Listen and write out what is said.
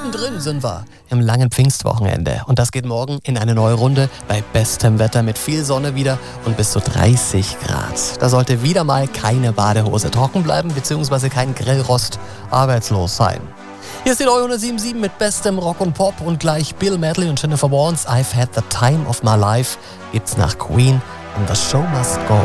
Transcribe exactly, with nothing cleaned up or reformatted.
Mittendrin sind wir im langen Pfingstwochenende. Und das geht morgen in eine neue Runde bei bestem Wetter mit viel Sonne wieder und bis zu dreißig Grad. Da sollte wieder mal keine Badehose trocken bleiben, beziehungsweise kein Grillrost arbeitslos sein. Hier ist die neue hundertsieben Komma sieben mit bestem Rock und Pop und gleich Bill Medley und Jennifer Warnes. I've had the time of my life gibt's nach Queen und The Show Must Go